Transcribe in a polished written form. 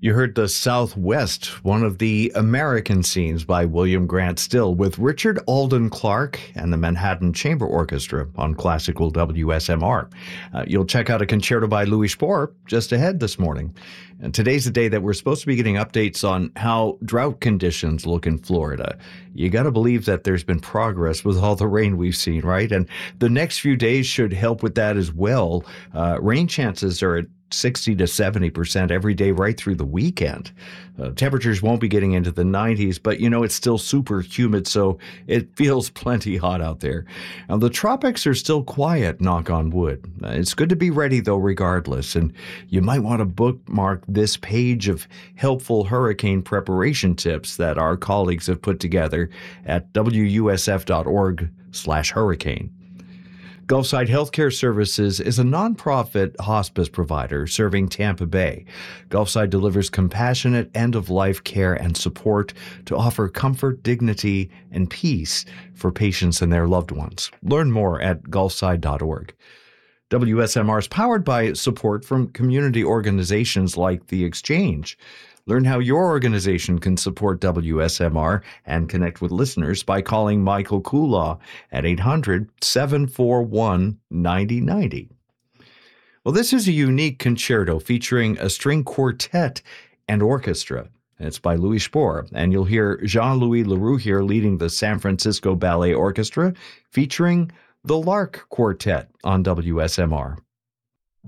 You heard The Southwest, one of the American scenes by William Grant Still, with Richard Alden Clark and the Manhattan Chamber Orchestra on classical WSMR. You'll check out a concerto by Louis Spohr just ahead this morning. And today's the day that we're supposed to be getting updates on how drought conditions look in Florida. You got to believe that there's been progress with all the rain we've seen, right? And the next few days should help with that as well. Rain chances are at 60 to 70% every day right through the weekend. Temperatures won't be getting into the 90s, but it's still super humid, so it feels plenty hot out there. Now, the tropics are still quiet, knock on wood. It's good to be ready, though, regardless, and you might want to bookmark this page of helpful hurricane preparation tips that our colleagues have put together at wusf.org/hurricane. Gulfside Healthcare Services is a nonprofit hospice provider serving Tampa Bay. Gulfside delivers compassionate end-of-life care and support to offer comfort, dignity, and peace for patients and their loved ones. Learn more at gulfside.org. WSMR is powered by support from community organizations like The Exchange. Learn how your organization can support WSMR and connect with listeners by calling Michael Kulaw at 800-741-9090. Well, this is a unique concerto featuring a string quartet and orchestra. It's by Louis Spohr, and you'll hear Jean-Louis Leroux here leading the San Francisco Ballet Orchestra, featuring the Lark Quartet on WSMR.